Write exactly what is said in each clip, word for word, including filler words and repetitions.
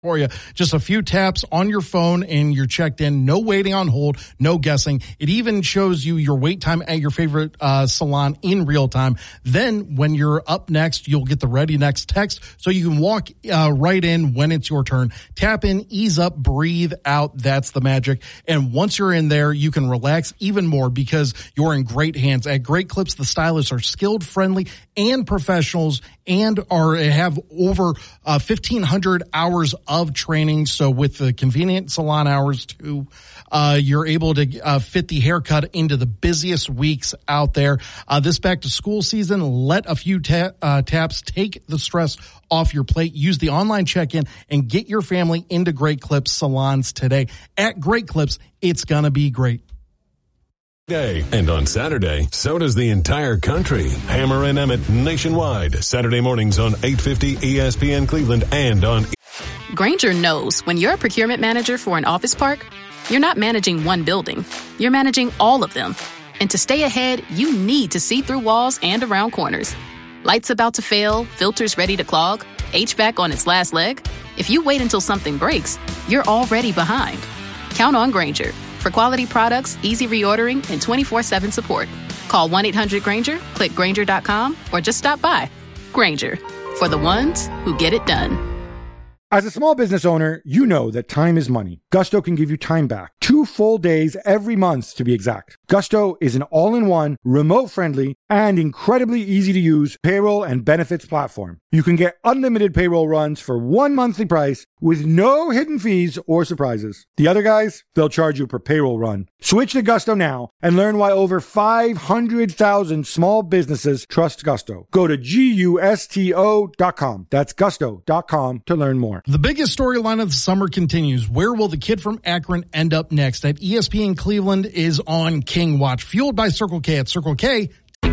for you. Just a few taps on your phone and you're checked in. No waiting on hold, no guessing. It even shows you your wait time at your favorite uh, salon in real time. Then when you're up next, you'll get the ready next text so you can walk uh, right in when it's your turn. Tap in, ease up, breathe out. That's the magic. And once you're in there, you can relax even more because you're in great hands. At Great Clips, the stylists are skilled, friendly, and professionals and are have over uh, fifteen hundred hours of training. So with the convenient salon hours too, uh, you're able to uh, fit the haircut into the busiest weeks out there. Uh, this back to school season, let a few ta- uh, taps take the stress off your plate. Use the online check-in and get your family into Great Clips salons today. At Great Clips, it's going to be great. Day. And on Saturday, so does the entire country. Hammer and Emmett nationwide. Saturday mornings on eight fifty E S P N Cleveland and on... Grainger knows when you're a procurement manager for an office park, you're not managing one building. You're managing all of them. And to stay ahead, you need to see through walls and around corners. Lights about to fail, filters ready to clog, H V A C on its last leg. If you wait until something breaks, you're already behind. Count on Grainger. For quality products, easy reordering, and twenty-four seven support. Call one eight hundred Grainger, click Grainger dot com, or just stop by. Grainger, for the ones who get it done. As a small business owner, you know that time is money. Gusto can give you time back. Two full days every month, to be exact. Gusto is an all-in-one, remote-friendly, and incredibly easy-to-use payroll and benefits platform. You can get unlimited payroll runs for one monthly price with no hidden fees or surprises. The other guys, they'll charge you per payroll run. Switch to Gusto now and learn why over five hundred thousand small businesses trust Gusto. Go to gusto dot com. That's gusto dot com to learn more. The biggest storyline of the summer continues. Where will the kid from Akron end up next? At E S P N Cleveland is on King Watch, fueled by Circle K. At Circle K,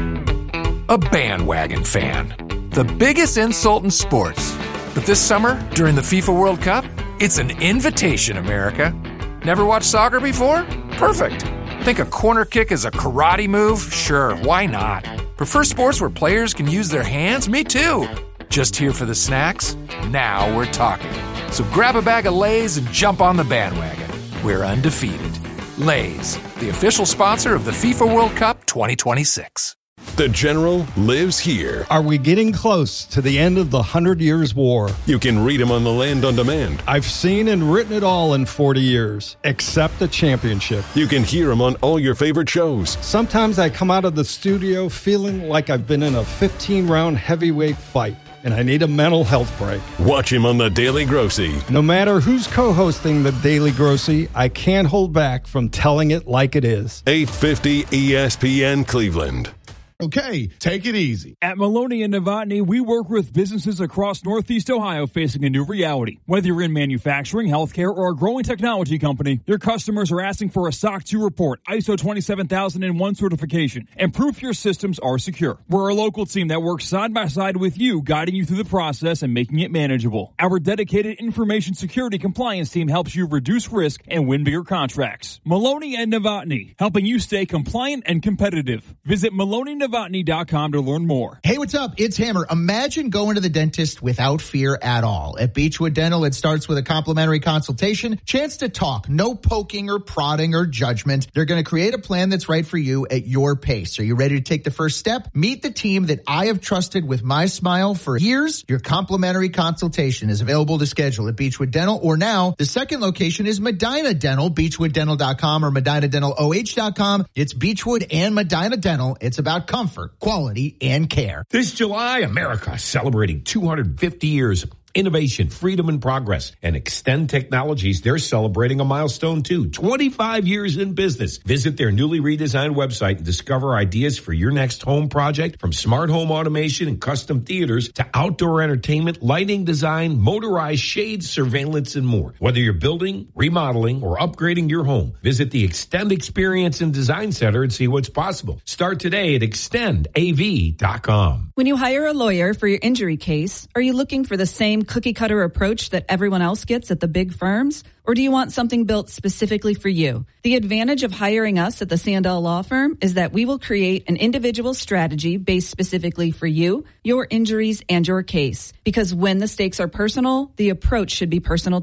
a bandwagon fan. The biggest insult in sports. But this summer, during the FIFA World Cup, it's an invitation, America. Never watched soccer before? Perfect. Think a corner kick is a karate move? Sure, why not? Prefer sports where players can use their hands? Me too. Just here for the snacks? Now we're talking. So grab a bag of Lay's and jump on the bandwagon. We're undefeated. Lay's, the official sponsor of the FIFA World Cup twenty twenty-six. The General lives here. Are we getting close to the end of the Hundred Years' War? You can read him on the Land on Demand. I've seen and written it all in forty years, except the championship. You can hear him on all your favorite shows. Sometimes I come out of the studio feeling like I've been in a fifteen-round heavyweight fight, and I need a mental health break. Watch him on The Daily Grossy. No matter who's co-hosting The Daily Grossy, I can't hold back from telling it like it is. eight fifty E S P N Cleveland. Okay, take it easy. At Maloney and Novotny, we work with businesses across Northeast Ohio facing a new reality. Whether you're in manufacturing, healthcare, or a growing technology company, your customers are asking for a S O C two report, I S O twenty-seven thousand one certification, and proof your systems are secure. We're a local team that works side by side with you, guiding you through the process and making it manageable. Our dedicated information security compliance team helps you reduce risk and win bigger contracts. Maloney and Novotny, helping you stay compliant and competitive. Visit Maloney Novotny dot com to learn more. Hey, what's up? It's Hammer. Imagine going to the dentist without fear at all. At Beechwood Dental, it starts with a complimentary consultation, chance to talk, no poking or prodding or judgment. They're going to create a plan that's right for you at your pace. Are you ready to take the first step? Meet the team that I have trusted with my smile for years. Your complimentary consultation is available to schedule at Beechwood Dental, or now the second location is Medina Dental, beechwood dental dot com or medina dental o h dot com. It's Beechwood and Medina Dental. It's about comfort, quality, and care. This July, America is celebrating two hundred fifty years of innovation, freedom, and progress. And Extend Technologies, they're celebrating a milestone too. twenty-five years in business. Visit their newly redesigned website and discover ideas for your next home project, from smart home automation and custom theaters to outdoor entertainment, lighting design, motorized shades, surveillance, and more. Whether you're building, remodeling, or upgrading your home, visit the Extend Experience and Design Center and see what's possible. Start today at extend a v dot com. When you hire a lawyer for your injury case, are you looking for the same cookie-cutter approach that everyone else gets at the big firms? Or do you want something built specifically for you? The advantage of hiring us at the Sandell Law Firm is that we will create an individual strategy based specifically for you, your injuries, and your case. Because when the stakes are personal, the approach should be personal